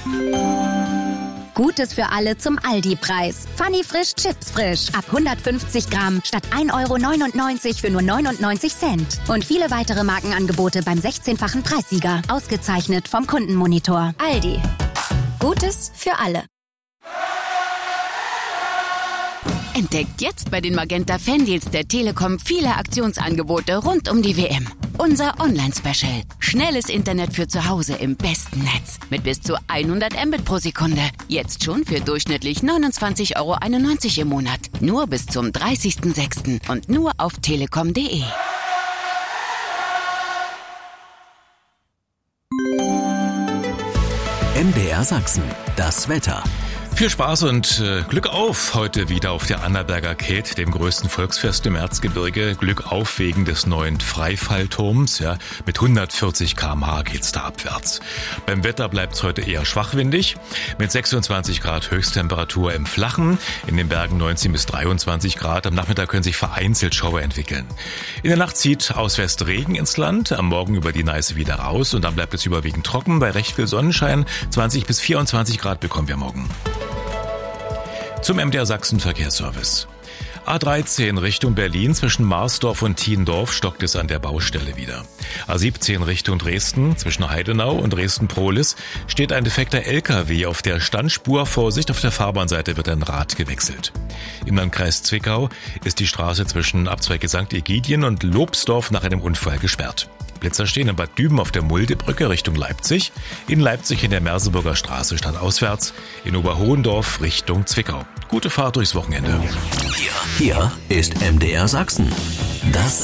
Gutes für alle zum Aldi-Preis. Funny Frisch Chips frisch. Ab 150 Gramm statt 1,99 € für nur 99 Cent. Und viele weitere Markenangebote beim 16-fachen Preissieger. Ausgezeichnet vom Kundenmonitor. Aldi. Gutes für alle. Entdeckt jetzt bei den Magenta Fandeals der Telekom viele Aktionsangebote rund um die WM. Unser Online-Special. Schnelles Internet für zu Hause im besten Netz. Mit bis zu 100 Mbit pro Sekunde. Jetzt schon für durchschnittlich 29,91 € im Monat. Nur bis zum 30.06. und nur auf telekom.de. MDR Sachsen. Das Wetter. Viel Spaß und Glück auf heute wieder auf der Annaberger Käth, dem größten Volksfest im Erzgebirge. Glück auf wegen des neuen Freifallturms. Ja, mit 140 km/h geht's da abwärts. Beim Wetter bleibt's heute eher schwachwindig. Mit 26 Grad Höchsttemperatur im Flachen, in den Bergen 19 bis 23 Grad. Am Nachmittag können sich vereinzelt Schauer entwickeln. In der Nacht zieht aus West Regen ins Land, am Morgen über die Neiße wieder raus und dann bleibt es überwiegend trocken. Bei recht viel Sonnenschein 20 bis 24 Grad bekommen wir morgen. Zum MDR Sachsen Verkehrsservice. A13 Richtung Berlin zwischen Marsdorf und Thiendorf stockt es an der Baustelle wieder. A17 Richtung Dresden zwischen Heidenau und Dresden-Prohlis steht ein defekter LKW auf der Standspur. Vorsicht, auf der Fahrbahnseite wird ein Rad gewechselt. Im Landkreis Zwickau ist die Straße zwischen Abzweige St. Egidien und Lobsdorf nach einem Unfall gesperrt. Blitzer stehen in Bad Düben auf der Muldebrücke Richtung Leipzig, in Leipzig in der Merseburger Straße stadtauswärts, in Oberhohendorf Richtung Zwickau. Gute Fahrt durchs Wochenende. Hier ist MDR Sachsen. Das